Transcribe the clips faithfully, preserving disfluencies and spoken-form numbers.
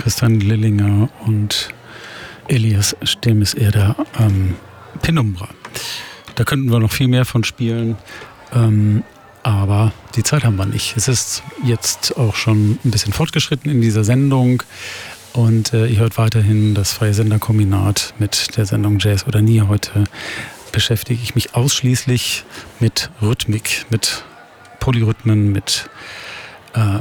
Christian Lillinger und Elias Stemmiserda ähm, Penumbra. Da könnten wir noch viel mehr von spielen, ähm, aber die Zeit haben wir nicht. Es ist jetzt auch schon ein bisschen fortgeschritten in dieser Sendung und äh, ihr hört weiterhin das Freie Senderkombinat mit der Sendung Jazz oder Nie. Heute beschäftige ich mich ausschließlich mit Rhythmik, mit Polyrhythmen, mit äh,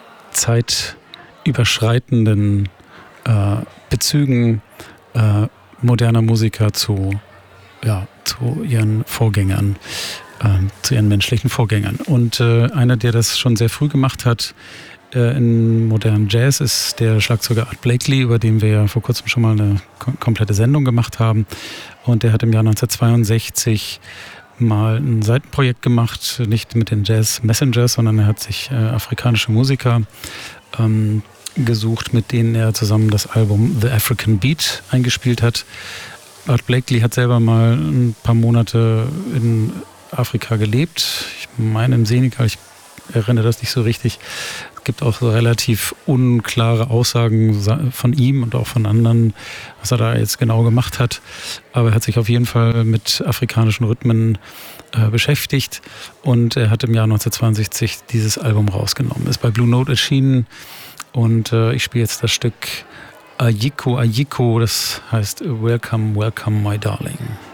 zeitüberschreitenden äh, Bezügen äh, moderner Musiker zu, ja, zu ihren Vorgängern, äh, zu ihren menschlichen Vorgängern. Und äh, einer, der das schon sehr früh gemacht hat äh, in modernen Jazz, ist der Schlagzeuger Art Blakey, über den wir ja vor kurzem schon mal eine kom- komplette Sendung gemacht haben. Und der hat im Jahr neunzehnhundertzweiundsechzig mal ein Seitenprojekt gemacht, nicht mit den Jazz Messengers, sondern er hat sich äh, afrikanische Musiker ähm, gesucht, mit denen er zusammen das Album The African Beat eingespielt hat. Art Blakey hat selber mal ein paar Monate in Afrika gelebt. Ich meine im Senegal, ich erinnere das nicht so richtig. Es gibt auch so relativ unklare Aussagen von ihm und auch von anderen, was er da jetzt genau gemacht hat. Aber er hat sich auf jeden Fall mit afrikanischen Rhythmen äh, beschäftigt und er hat im Jahr neunzehnhundertzweiundsechzig dieses Album rausgenommen. Ist bei Blue Note erschienen und äh, ich spiele jetzt das Stück Ayiko Ayiko, das heißt Welcome, Welcome, My Darling.